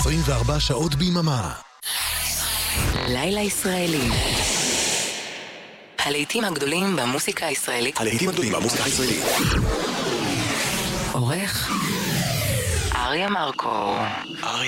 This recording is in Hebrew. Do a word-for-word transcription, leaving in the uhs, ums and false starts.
עשרים וארבע שעות ביממה. לילה ישראלי. הלהיטים הגדולים במוסיקה הישראלית. הלהיטים הגדולים במוסיקה הישראלית. עורך אריה מרקו.